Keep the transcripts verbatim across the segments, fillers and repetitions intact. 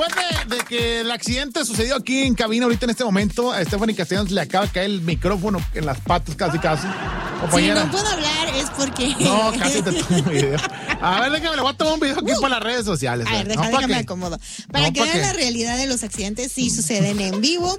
después de, de que el accidente sucedió aquí en cabina ahorita en este momento, a Stephanie Castellanos le acaba de caer el micrófono en las patas casi casi. Compañera. Si no puedo hablar es porque... No, casi te tomo un video. A ver, déjame, le voy a tomar un video aquí uh. para las redes sociales. A ver, deja, no, déjame acomodo. Para no, que vean la realidad de los accidentes, sí suceden en vivo.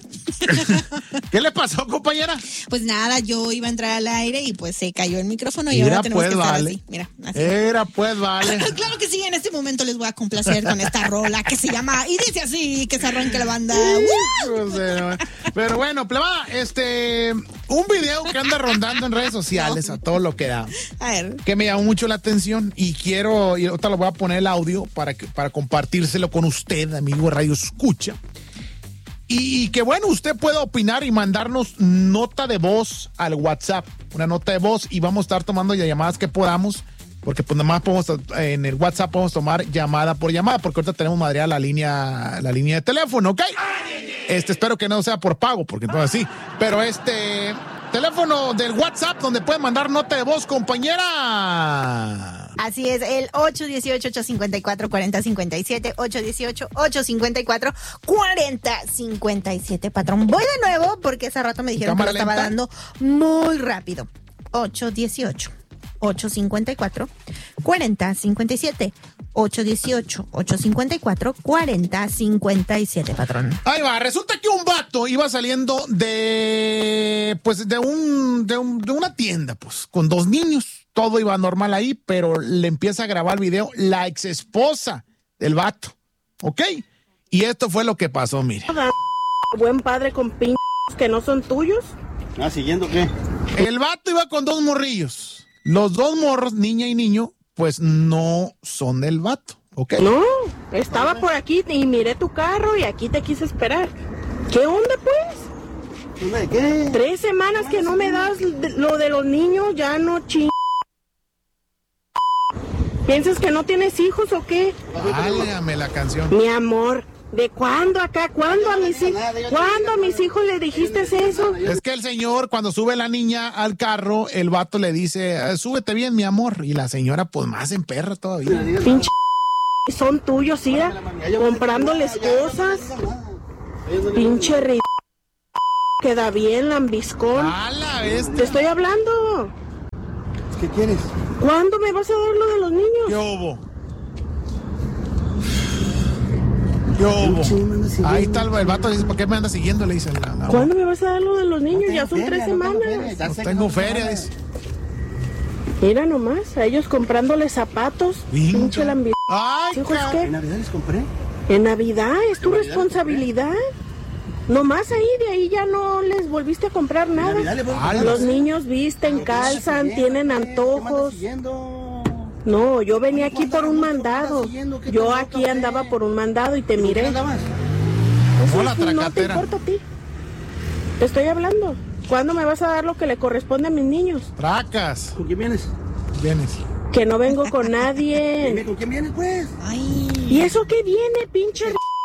¿Qué le pasó, compañera? Pues nada, yo iba a entrar al aire y pues se cayó el micrófono y Mira, ahora tenemos pues, que estar vale. así. Mira, así. Era, pues, vale. Claro que sí, en este momento les voy a complacer con esta rola que se llama y dice así, que se arranque la banda. No sé, no. Pero bueno, pleba, este, un video que anda rondando en redes sociales no. a todo lo que da. A ver. Que me llamó mucho la atención y quiero, y ahorita lo voy a poner el audio para, que, para compartírselo con usted, amigo de Radio Escucha. Y, y que bueno, usted pueda opinar y mandarnos nota de voz al WhatsApp, una nota de voz, y vamos a estar tomando ya llamadas que podamos, porque pues nada más podemos, en el WhatsApp podemos tomar llamada por llamada, porque ahorita tenemos madreada la línea, la línea de teléfono, ¿ok? Este, espero que no sea por pago, porque entonces sí, pero este... teléfono del WhatsApp donde pueden mandar nota de voz, compañera. Así es, el ocho uno ocho, ocho cinco cuatro, cuatro cero cinco siete, ocho uno ocho, ocho cinco cuatro, cuatro cero cinco siete, patrón. Voy de nuevo porque hace rato me dijeron que lo estaba dando muy rápido. ocho uno ocho, ocho cinco cuatro, cuatro cero cinco siete, ocho uno ocho, ocho cinco cuatro, cuatro cero cinco siete, patrón. Ahí va, resulta que un vato iba saliendo de, pues, de un, de un, de una tienda, pues, con dos niños. Todo iba normal ahí, pero le empieza a grabar video la ex esposa del vato, ¿ok? Y esto fue lo que pasó, mire. Buen padre con p*** que no son tuyos. Ah, ¿siguiendo qué? El vato iba con dos morrillos. Los dos morros, niña y niño, pues no son del vato, ¿ok? No, estaba por aquí y miré tu carro y aquí te quise esperar. ¿Qué onda, pues? ¿De qué? Tres semanas que no me das lo de los niños, ya no ching... ¿Piensas que no tienes hijos o qué? Válgame la canción. Mi amor, ¿de cuándo acá? ¿Cuándo a mis hijos? ¿Cuándo a mis hijos le dijiste eso? Es que el señor, cuando sube la niña al carro, el vato le dice, súbete bien, mi amor. Y la señora, pues, más en perra todavía. Pinche son tuyos, Ira, comprándoles cosas. Pinche ri... Queda bien, lambiscón. A la bestia. Te estoy hablando. ¿Qué quieres? ¿Cuándo me vas a dar lo de los niños? ¿Qué hubo? ¿Qué hubo? Ahí está el, el vato, dice, ¿por qué me anda siguiendo? Le dice la, la ¿Cuándo me vas a dar lo de los niños? No ya son feria, tres semanas. No tengo feria, no tengo feria, dice. Mira nomás, a ellos comprándoles zapatos. Pinche lambi... Ay, ¿Hijos qué? ¿En Navidad les compré? En Navidad, es tu responsabilidad. Nomás ahí, de ahí ya no les volviste a comprar nada. Los niños visten, calzan, tienen antojos. No, yo venía aquí por un mandado. Yo aquí andaba por un mandado y te miré. Eso sí, no te importa a ti. Te estoy hablando. ¿Cuándo me vas a dar lo que le corresponde a mis niños? Tracas. ¿Con quién vienes? Vienes. Que no vengo con nadie. Dime, ¿con quién vienes, pues? Ay. ¿Y eso qué viene, pinche?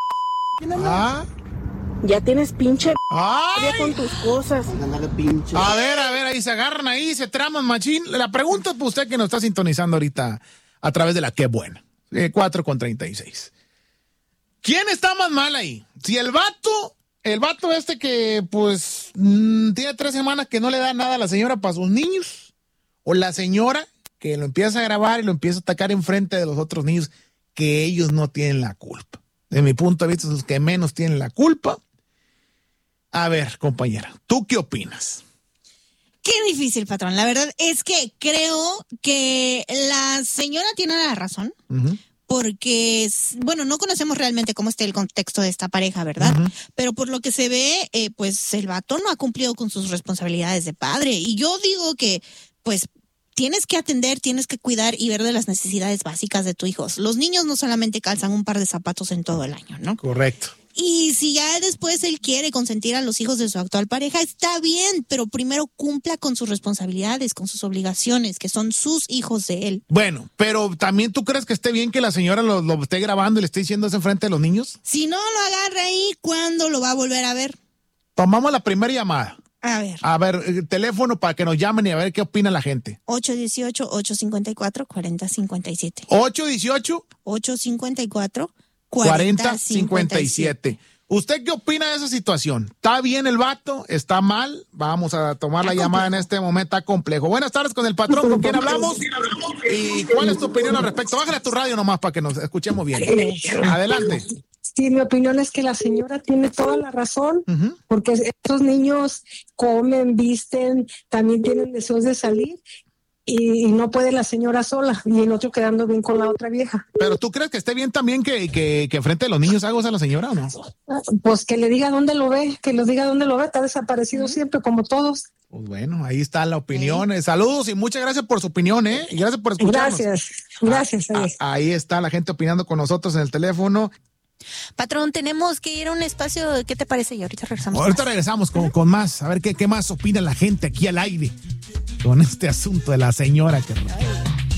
Ah. Ya tienes pinche Ay. con tus cosas. A ver, a ver, ahí se agarran, ahí se traman, machín. La pregunta es para usted que nos está sintonizando ahorita a través de la Qué Buena. Eh, cuatro con treinta y seis. ¿Quién está más mal ahí? Si el vato, el vato este que pues mmm, tiene tres semanas que no le da nada a la señora para sus niños, o la señora que lo empieza a grabar y lo empieza a atacar enfrente de los otros niños, que ellos no tienen la culpa. De mi punto de vista, son los que menos tienen la culpa. A ver, compañera, ¿tú qué opinas? Qué difícil, patrón. La verdad es que creo que la señora tiene la razón. Uh-huh. Porque, bueno, no conocemos realmente cómo está el contexto de esta pareja, ¿verdad? Uh-huh. Pero por lo que se ve, eh, pues el vato no ha cumplido con sus responsabilidades de padre. Y yo digo que, pues, tienes que atender, tienes que cuidar y ver de las necesidades básicas de tu hijo. Los niños no solamente calzan un par de zapatos en todo el año, ¿no? Correcto. Y si ya después él quiere consentir a los hijos de su actual pareja, está bien, pero primero cumpla con sus responsabilidades, con sus obligaciones, que son sus hijos de él. Bueno, pero ¿también tú crees que esté bien que la señora lo, lo esté grabando y le esté diciendo eso enfrente de los niños? Si no lo agarra ahí, ¿cuándo lo va a volver a ver? Tomamos la primera llamada. A ver. A ver, el teléfono para que nos llamen y a ver qué opina la gente. ocho uno ocho, ocho cinco cuatro, cuatro cero cinco siete. ¿ocho uno ocho? ocho cinco cuatro, cuarenta cincuenta y siete. ¿Usted qué opina de esa situación? ¿Está bien el vato? ¿Está mal? Vamos a tomar la llamada en este momento. Está complejo. Buenas tardes con el patrón. ¿Con quién hablamos? ¿Y cuál es tu opinión al respecto? Bájale a tu radio nomás para que nos escuchemos bien. Adelante. Sí, mi opinión es que la señora tiene toda la razón, uh-huh. porque estos niños comen, visten, también tienen deseos de salir. Y no puede la señora sola y el otro quedando bien con la otra vieja. ¿Pero tú crees que esté bien también que, que, que frente a los niños haga a la señora o no? Pues que le diga dónde lo ve, que les diga dónde lo ve, está desaparecido siempre como todos. Pues bueno, ahí está la opinión. Sí. Saludos y muchas gracias por su opinión, ¿eh? Y gracias por escucharnos. Gracias, gracias. Ah, ah, ahí está la gente opinando con nosotros en el teléfono. Patrón, tenemos que ir a un espacio. ¿Qué te parece? Y ahorita regresamos. Ahorita más. regresamos con, con más. A ver qué, qué más opina la gente aquí al aire con este asunto de la señora que...